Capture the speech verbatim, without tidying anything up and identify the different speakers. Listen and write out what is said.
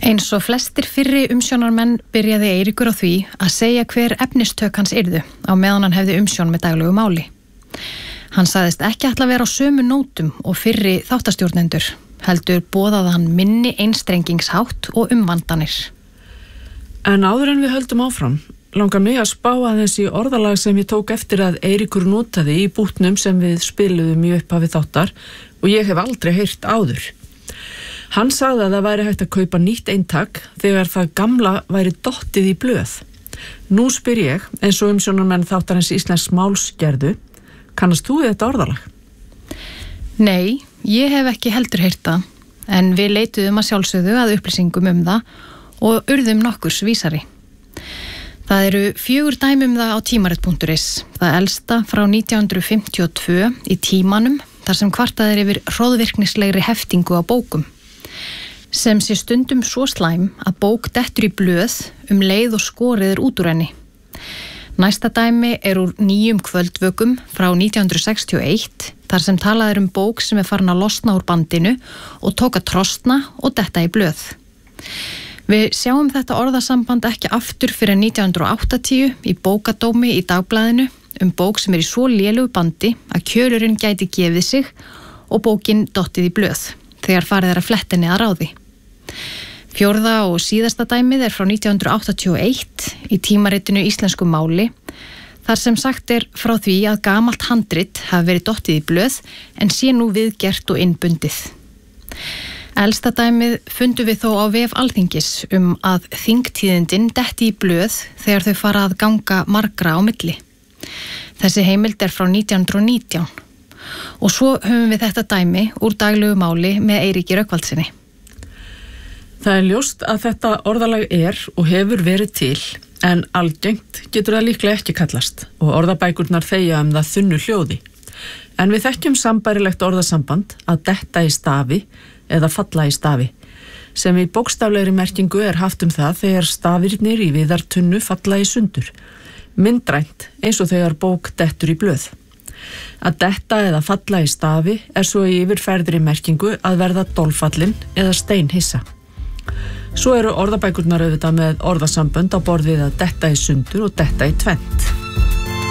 Speaker 1: Eins og flestir fyrri umsjónarmenn byrjaði Eiríkur á því að segja hver efnistök hans yrðu á meðan hann hefði umsjón með daglegu máli. Hann sagðist ekki ætla að vera á sömu nótum og fyrri þáttastjórnendur, heldur boðaði hann minni einstrengingshátt og umvandanir.
Speaker 2: En áður en við höldum áfram, langar mig að spá aðeins í orðalag sem ég tók eftir að Eiríkur notaði í bútnum sem við spiluðum í upphafi þáttar og ég hef aldrei heyrt áður. Hann sagði að það væri hægt að kaupa nýtt eintak þegar það gamla væri dottið í blöð. Nú spyr ég, eins og umsjónarmenn þáttarins íslensks máls gerðu, kannast þú við þetta orðalag?
Speaker 1: Nei, ég hef ekki heldur heyrt það, en við leituðum að sjálfsögðu að upplýsingum um það og urðum nokkurs vísari. Það eru fjögur dæmi um það á tímarit punktur is, það elsta frá nítján hundruð fimmtíu og tvö í Tímanum, þar sem kvartað er yfir hroðvirknislegri heftingu á bókum, sem sé stundum svo slæm að bók dettur í blöð um leið og skorið er út úr henni. Næsta dæmi er úr Nýjum kvöldvökum frá nítján hundruð sextíu og eitt, þar sem talað er um bók sem er farin að losna úr bandinu og tók að trosna og detta í blöð. Við sjáum þetta orðasamband ekki aftur fyrir nítján hundruð og áttatíu í bókadómi í Dagblaðinu um bók sem er í svo lélegu bandi að kjölurinn gæti gefið sig og bókin dottið í blöð þegar farið er að fletta henni að ráði. Fjórða og síðasta dæmið er frá nítján hundruð áttatíu og eitt í tímaritinu Íslensku máli, þar sem sagt er frá því að gamalt handrit hafi verið dottið í blöð en sé nú viðgert og innbundið. Elsta dæmið fundum við þó á vef Alþingis um að þingtíðindin detti í blöð þegar þau fara að ganga margra á milli. Þessi heimild er frá nítján hundruð og nítján. Og svo höfum við þetta dæmi úr daglegu máli með Eiríki Rögnvaldssyni.
Speaker 2: Það er ljóst að þetta orðalag er og hefur verið til, en algengt getur það líklega ekki kallast og orðabækurnar þegja um það þunnu hljóði. En við þekkjum sambærilegt orðasamband að detta í stafi eða falla í stafi, sem í bókstaflegri merkingu er haft um það þegar stafirnir í viðartunnu falla í sundur, myndrænt eins og þegar bók dettur í blöð. Að detta eða falla í stafi er svo í yfirferðri merkingu að verða dolfallin eða steinhissa. Svo eru orðabækurnar auðvitað með orðasambönd á borð við að detta í sundur og detta í tvennt.